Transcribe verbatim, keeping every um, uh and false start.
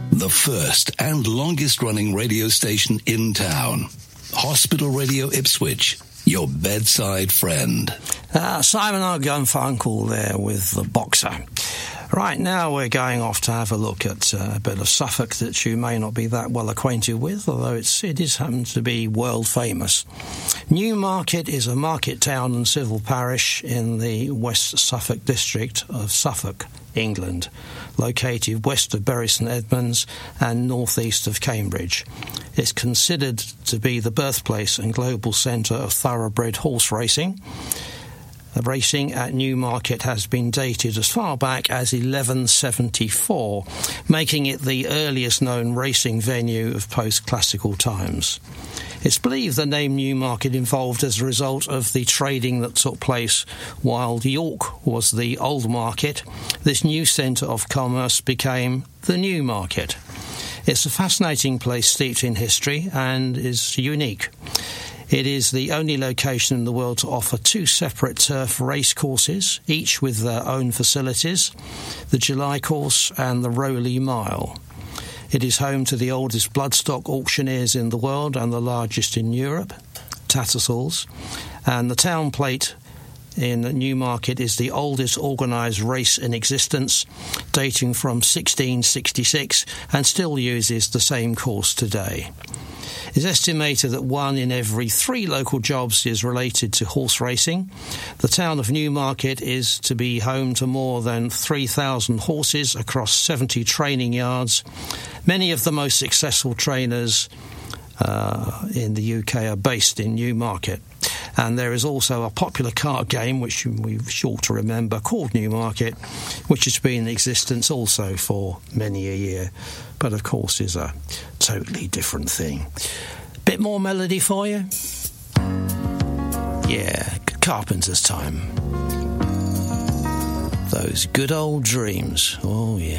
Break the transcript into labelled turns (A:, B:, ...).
A: The first and longest running radio station in town. Hospital Radio Ipswich, your bedside friend.
B: Uh, Simon R. Garfunkel there with The Boxer. Right, now we're going off to have a look at uh, a bit of Suffolk that you may not be that well acquainted with, although it's, it is happens to be world famous. Newmarket is a market town and civil parish in the West Suffolk district of Suffolk, England, located west of Bury St Edmunds and northeast of Cambridge. It's considered to be the birthplace and global centre of thoroughbred horse racing. The racing at Newmarket has been dated as far back as eleven seventy-four, making it the earliest known racing venue of post-classical times. It's believed the name Newmarket evolved as a result of the trading that took place while York was the old market. This new centre of commerce became the Newmarket. It's a fascinating place steeped in history and is unique. It is the only location in the world to offer two separate turf race courses, each with their own facilities, the July course and the Rowley Mile. It is home to the oldest bloodstock auctioneers in the world and the largest in Europe, Tattersall's, and the town plate in Newmarket is the oldest organised race in existence, dating from sixteen sixty-six and still uses the same course today. It's estimated that one in every three local jobs is related to horse racing. The town of Newmarket is to be home to more than three thousand horses across seventy training yards. Many of the most successful trainers uh, in the U K are based in Newmarket. And there is also a popular card game, which we're sure to remember, called Newmarket, which has been in existence also for many a year, but of course is a totally different thing. Bit more melody for you? Yeah, Carpenter's Time. Those good old dreams. Oh, yeah.